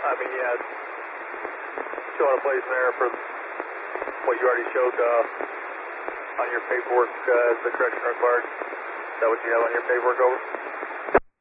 I mean, yeah, showing a place there for what you already showed on your paperwork as the correction required. Is that what you have on your paperwork over?